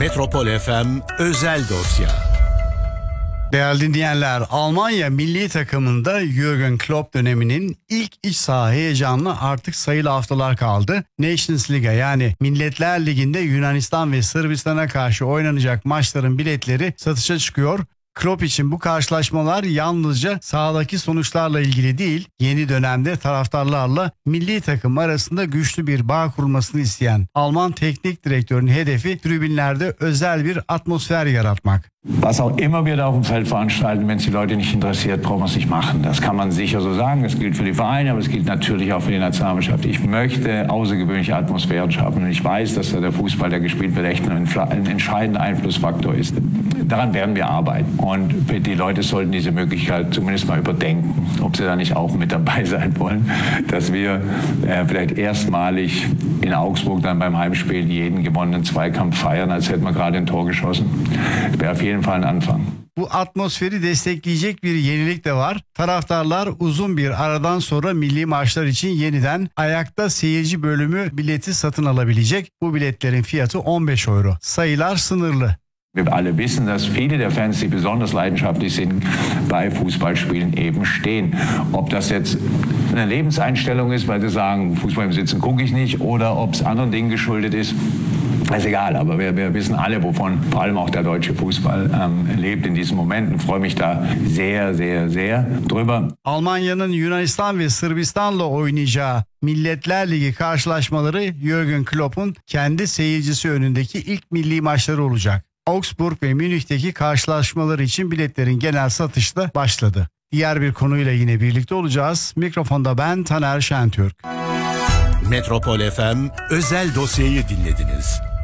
Metropol FM özel dosya. Değerli dinleyenler, Almanya milli takımında Jürgen Klopp döneminin ilk iç saha heyecanına artık sayılı haftalar kaldı. Nations League yani Milletler Ligi'nde Yunanistan ve Sırbistan'a karşı oynanacak maçların biletleri satışa çıkıyor. Klopp için bu karşılaşmalar yalnızca sahadaki sonuçlarla ilgili değil, yeni dönemde taraftarlarla milli takım arasında güçlü bir bağ kurulmasını isteyen Alman teknik direktörün hedefi tribünlerde özel bir atmosfer yaratmak. Was auch immer wir da auf dem Feld veranstalten, wenn es die Leute nicht interessiert, brauchen wir es nicht machen. Das kann man sicher so sagen. Das gilt für die Vereine, aber es gilt natürlich auch für die Nationalmannschaft. Ich möchte außergewöhnliche Atmosphären schaffen und ich weiß, dass der Fußball, der gespielt wird, echt ein entscheidender Einflussfaktor ist. Daran werden wir arbeiten und die Leute sollten diese Möglichkeit zumindest mal überdenken, ob sie da nicht auch mit dabei sein wollen, dass wir vielleicht erstmalig in Augsburg dann beim Heimspiel jeden gewonnenen Zweikampf feiern, als hätten wir gerade ein Tor geschossen. Das wäre auf jeden Fall ein Anfang. Bu atmosferi destekleyecek bir yenilik de var. Taraftarlar uzun bir aradan sonra milli maçlar için yeniden ayakta seyirci bölümü bileti satın alabilecek. Bu biletlerin fiyatı 15 euro. Sayılar sınırlı. Wir alle wissen, dass viele der Fans, die besonders leidenschaftlich sind, bei Fußballspielen eben stehen. Ob das jetzt eine Lebenseinstellung ist, weil sie sagen, Fußball im Sitzen gucke ich nicht, oder ob es anderen Dingen geschuldet ist, ist egal. Aber wir wissen alle, wovon vor allem auch der deutsche Fußball lebt in diesen Momenten. Ich freue mich da sehr, sehr, sehr drüber. Almanya'nın Yunanistan ve Sırbistan'la oynayacağı Milletler Ligi karşılaşmaları Jürgen Klopp'un kendi seyircisi önündeki ilk milli maçları olacak. Augsburg ve Münih'teki karşılaşmalar için biletlerin genel satışı da başladı. Diğer bir konuyla yine birlikte olacağız. Mikrofonda ben Taner Şentürk. Metropol FM özel dosyayı dinlediniz.